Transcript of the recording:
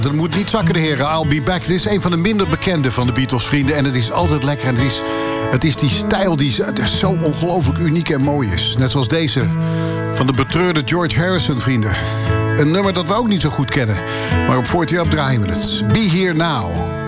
Dat moet niet zakken, de heren. I'll Be Back. Dit is een van de minder bekende van de Beatles-vrienden. En het is altijd lekker. En het is die stijl die zo ongelooflijk uniek en mooi is. Net zoals deze van de betreurde George Harrison, vrienden. Een nummer dat we ook niet zo goed kennen. Maar op 40 Up draaien we het. Be Here Now.